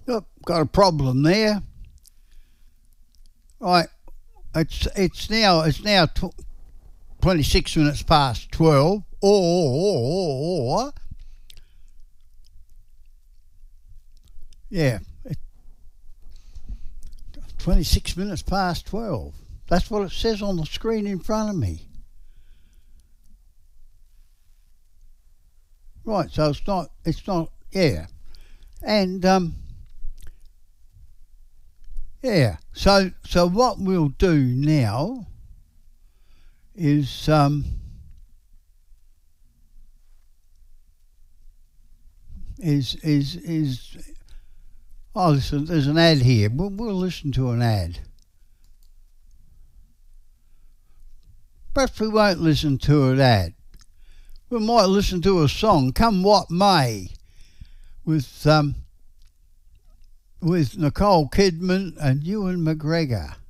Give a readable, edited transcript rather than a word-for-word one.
Oh, got a problem there. Right, it's now 26 minutes past 12. Or yeah, 26 minutes past 12. That's what it says on the screen in front of me. Right, so it's not, yeah. And, yeah, so what we'll do now is, oh, listen, there's an ad here. We'll listen to an ad. Perhaps we won't listen to an ad. We might listen to a song, Come What May, with Nicole Kidman and Ewan McGregor.